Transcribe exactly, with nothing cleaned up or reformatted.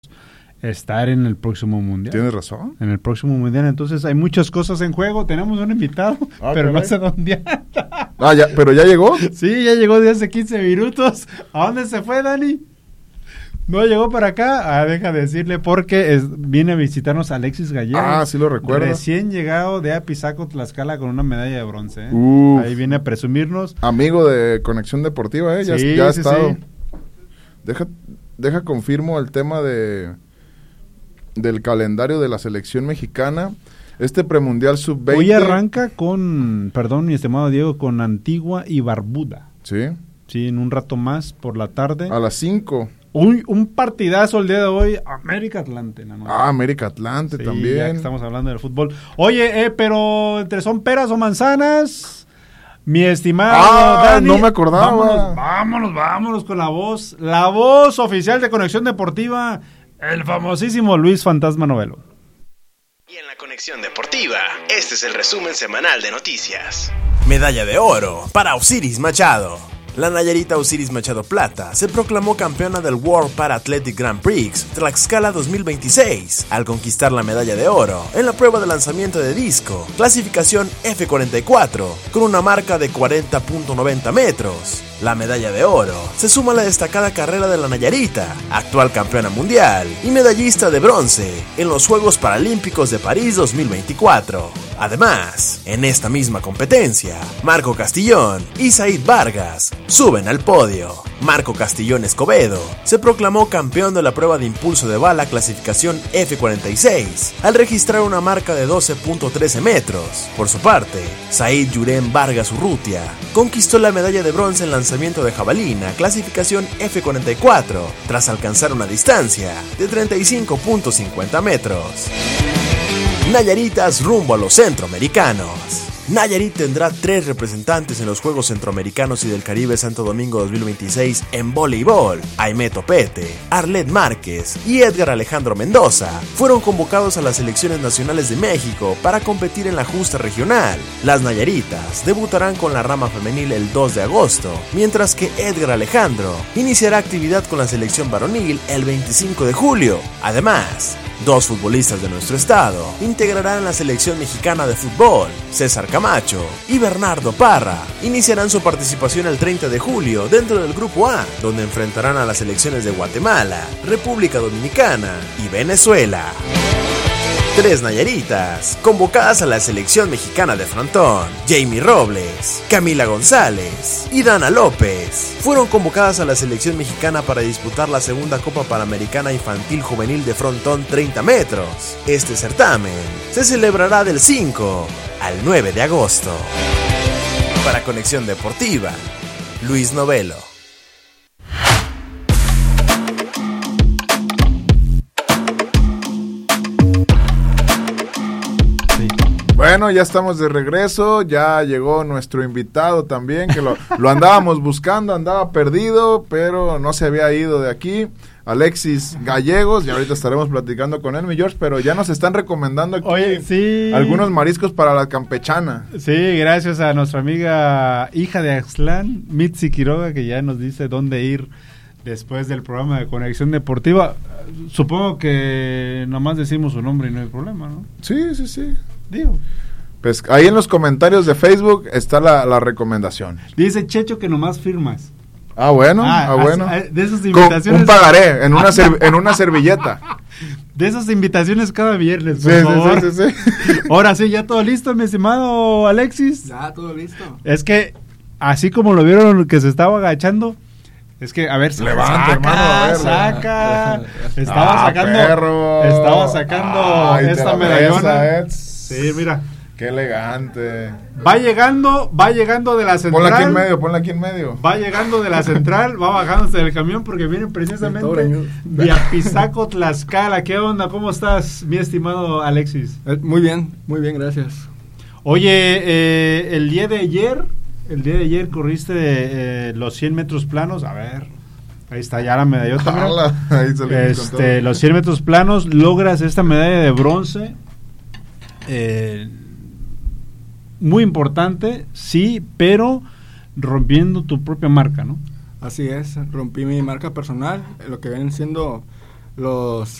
estar en el próximo mundial. Tienes razón. En el próximo mundial, entonces hay muchas cosas en juego. Tenemos un invitado, ah, pero no sé dónde anda. Ah, ya, pero ya llegó. Sí, ya llegó de hace quince minutos. ¿A dónde se fue, Dani? No llegó para acá. Ah, deja de decirle porque es, viene a visitarnos Alexis Gallegos. Ah, sí lo recuerdo. Recién llegado de Apizaco, Tlaxcala con una medalla de bronce. ¿eh? Uf. Ahí viene a presumirnos. Amigo de Conexión Deportiva, ¿eh? Ya, sí, ya ha sí, estado. Sí. Deja, deja confirmo el tema de del calendario de la selección mexicana. Este premundial sub veinte. Hoy arranca con, perdón, mi estimado Diego, con Antigua y Barbuda. Sí. Sí, en un rato más por la tarde. A las cinco. Un, un partidazo el día de hoy, América Atlante. ¿no? Ah, América Atlante sí, también. Ya que estamos hablando del fútbol. Oye, eh, pero entre son peras o manzanas, mi estimado ah, Dani. no me acordaba. Vámonos, vámonos, vámonos con la voz, la voz oficial de Conexión Deportiva, el famosísimo Luis Fantasma Novelo. Y en la Conexión Deportiva, este es el resumen semanal de noticias. Medalla de oro para Osiris Machado. La nayarita Osiris Machado Plata se proclamó campeona del World Para-Athletic Grand Prix Tlaxcala dos mil veintiséis al conquistar la medalla de oro en la prueba de lanzamiento de disco, clasificación F cuarenta y cuatro, con una marca de cuarenta punto noventa metros. La medalla de oro se suma a la destacada carrera de la nayarita, actual campeona mundial y medallista de bronce en los Juegos Paralímpicos de París dos mil veinticuatro. Además, en esta misma competencia, Marco Castillón y Said Vargas suben al podio. Marco Castillón Escobedo se proclamó campeón de la prueba de impulso de bala clasificación F cuarenta y seis al registrar una marca de doce punto trece metros. Por su parte, Said Yurem Vargas Urrutia conquistó la medalla de bronce en lanzamiento de jabalina clasificación F cuarenta y cuatro tras alcanzar una distancia de treinta y cinco punto cincuenta metros. Nayaritas rumbo a los centroamericanos. Nayarit tendrá tres representantes en los Juegos Centroamericanos y del Caribe Santo Domingo dos mil veintiséis en voleibol. Aimé Topete, Arlet Márquez y Edgar Alejandro Mendoza fueron convocados a las selecciones nacionales de México para competir en la justa regional. Las Nayaritas debutarán con la rama femenil el dos de agosto, mientras que Edgar Alejandro iniciará actividad con la selección varonil el veinticinco de julio. Además, dos futbolistas de nuestro estado integrarán la selección mexicana de fútbol. César Camacho y Bernardo Parra iniciarán su participación el treinta de julio dentro del Grupo A, donde enfrentarán a las selecciones de Guatemala, República Dominicana y Venezuela. Tres nayaritas convocadas a la selección mexicana de frontón, Jamie Robles, Camila González y Dana López, fueron convocadas a la selección mexicana para disputar la segunda Copa Panamericana Infantil Juvenil de frontón treinta metros. Este certamen se celebrará del cinco al nueve de agosto. Para Conexión Deportiva, Luis Novelo. Bueno, ya estamos de regreso, ya llegó nuestro invitado también, que lo, lo andábamos buscando, andaba perdido, pero no se había ido de aquí, Alexis Gallegos, y ahorita estaremos platicando con él, mi George, pero ya nos están recomendando aquí Oye, sí. algunos mariscos para la campechana. Sí, gracias a nuestra amiga hija de Axlán, Mitzi Quiroga, que ya nos dice dónde ir después del programa de Conexión Deportiva. Supongo que nomás decimos su nombre y no hay problema, ¿no? Sí, sí, sí. Digo. Pues ahí en los comentarios de Facebook está la, la recomendación. Dice Checho que nomás firmas. Ah, bueno, ah, ah bueno. De esas invitaciones. Con un pagaré en una, ser, en una servilleta. De esas invitaciones cada viernes, por sí, favor. Sí, sí, sí, sí. Ahora sí, ya todo listo, mi estimado Alexis. Ya, todo listo. Es que, así como lo vieron que se estaba agachando, es que, a ver, levanta, saca, hermano, a ver, saca. Estaba ah, sacando, perro. estaba sacando Ay, esta medallona. Sí, mira. Qué elegante. Va llegando, va llegando de la central. Ponla aquí en medio, ponla aquí en medio. Va llegando de la central, va bajándose del camión porque viene precisamente de Apizaco, Tlaxcala. ¿Qué onda? ¿Cómo estás, mi estimado Alexis? Muy bien, muy bien, gracias. Oye, eh, el día de ayer, el día de ayer corriste eh, los cien metros planos. A ver, ahí está ya la medallota. Jala, ahí este, los cien metros planos, logras esta medalla de bronce. Eh, muy importante, sí, pero rompiendo tu propia marca, ¿no? Así es, rompí mi marca personal, lo que vienen siendo los